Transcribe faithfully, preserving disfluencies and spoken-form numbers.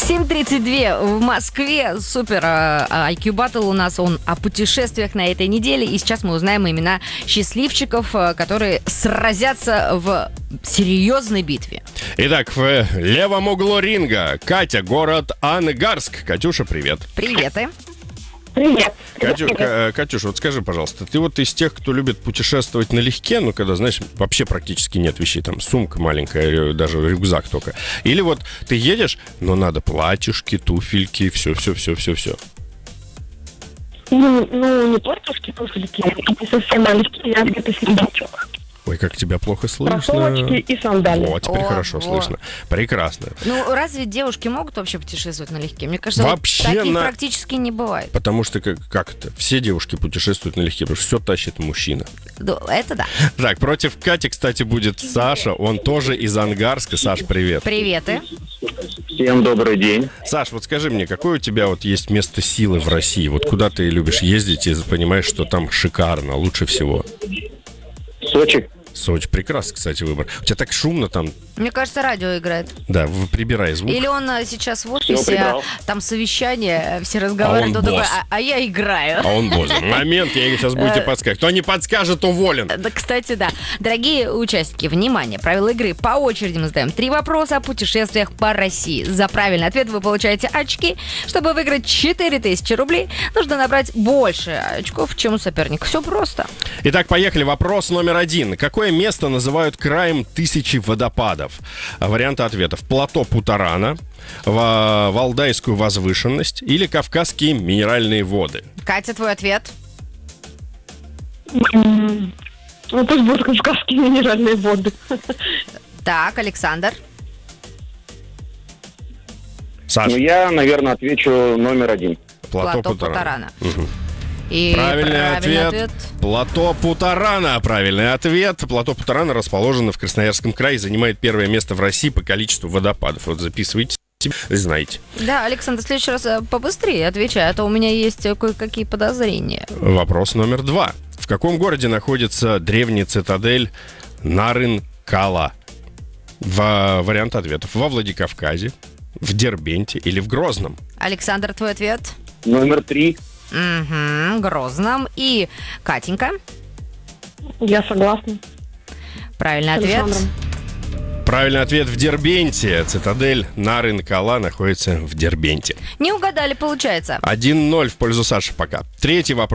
семь тридцать два в Москве. Супер ай кью Battle у нас, он о путешествиях на этой неделе. И сейчас мы узнаем имена счастливчиков, которые сразятся в серьезной битве. Итак, в левом углу ринга Катя, город Ангарск. Катюша, привет. Приветы. Привет. Катю, К- Катюша, вот скажи, пожалуйста, ты вот из тех, кто любит путешествовать налегке, ну, когда, знаешь, вообще практически нет вещей, там, сумка маленькая, даже рюкзак только. Или вот ты едешь, но надо платьишки, туфельки, все-все-все-все-все. Ну, ну, не платьишки, туфельки, не совсем маленькие, я где-то середнячок. Ой, как тебя плохо слышно. Кроссовочки и сандалии. Вот, теперь О, хорошо вот. слышно. Прекрасно. Ну, разве девушки могут вообще путешествовать налегке? Мне кажется, Вообще вот таких на- практически не бывает. Потому что, как, как это, все девушки путешествуют налегке, потому что все тащит мужчина. Ну, это да. Так, против Кати, кстати, будет Саша. Он тоже из Ангарска. Саш, привет. Приветы. Всем добрый день. Саш, вот скажи мне, какое у тебя вот есть место силы в России? Вот куда ты любишь ездить и понимаешь, что там шикарно, лучше всего? Сочи. Сочи. Прекрасный, кстати, выбор. У тебя так шумно там. Мне кажется, радио играет. Да, в- прибирай звук. Или он а, сейчас в Всё, офисе, а, прибрал. там совещание, все разговаривают, А он он такой, босс. а, а я играю. А он босс. Момент, я сейчас будете подсказывать. Кто не подскажет, уволен. Да, кстати, да. Дорогие участники, внимание, правила игры. По очереди мы задаем три вопроса о путешествиях по России. За правильный ответ вы получаете очки. Чтобы выиграть четыре тысячи рублей, нужно набрать больше очков, чем у соперника. Все просто. Итак, поехали. Вопрос номер один. Какое место называют краем тысячи водопадов? Варианты ответов. Плато Путарана, Ва- Валдайскую возвышенность или Кавказские минеральные воды. Катя, твой ответ? Ну, пусть будут кавказские минеральные воды. Так, Александр. Саш, Ну, я, наверное, отвечу номер один. Плато, Плато Путарана. Путарана. Мгм. И Правильный, ответ. Плато Путарана. Правильный ответ. Плато Путарана расположено в Красноярском крае и занимает первое место в России по количеству водопадов. Вот записывайте, знаете. Да, Александр, в следующий раз э, побыстрее отвечай, а то у меня есть э, кое-какие подозрения. Вопрос номер два. В каком городе находится древняя цитадель Нарын-Кала? В вариант ответов. Во Владикавказе, в Дербенте или в Грозном? Александр, твой ответ? Номер три. Угу, Грозном. И Катенька. Я согласна. Правильный С ответ. Александром. Правильный ответ в Дербенте. Цитадель Нарын-Кала находится в Дербенте. Не угадали, получается. один ноль в пользу Саши пока. Третий вопрос.